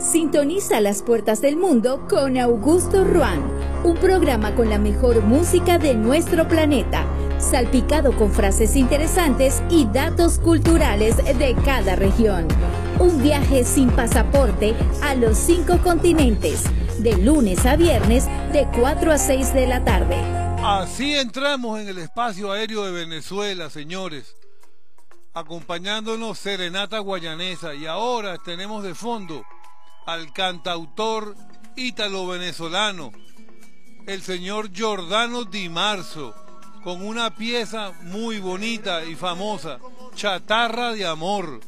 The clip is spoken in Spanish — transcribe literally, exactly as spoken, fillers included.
Sintoniza las puertas del mundo con Augusto Ruán, un programa con la mejor música de nuestro planeta, salpicado con frases interesantes y datos culturales de cada región. Un viaje sin pasaporte a los cinco continentes, de lunes a viernes, de cuatro a seis de la tarde. Así entramos en el espacio aéreo de Venezuela, señores, acompañándonos Serenata Guayanesa, y ahora tenemos de fondo al cantautor ítalo-venezolano, el señor Giordano Di Marzo, con una pieza muy bonita y famosa, Chatarra de Amor.